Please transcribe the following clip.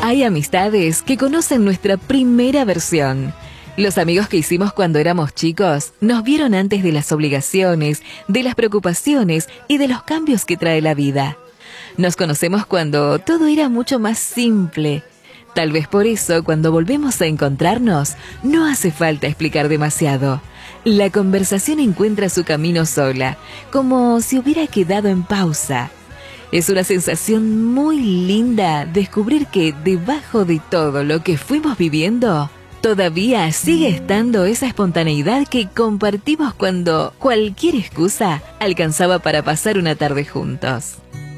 Hay amistades que conocen nuestra primera versión. Los amigos que hicimos cuando éramos chicos nos vieron antes de las obligaciones, de las preocupaciones y de los cambios que trae la vida. Nos conocemos cuando todo era mucho más simple. Tal vez por eso, cuando volvemos a encontrarnos, no hace falta explicar demasiado. La conversación encuentra su camino sola, como si hubiera quedado en pausa. Es una sensación muy linda descubrir que debajo de todo lo que fuimos viviendo, todavía sigue estando esa espontaneidad que compartimos cuando cualquier excusa alcanzaba para pasar una tarde juntos.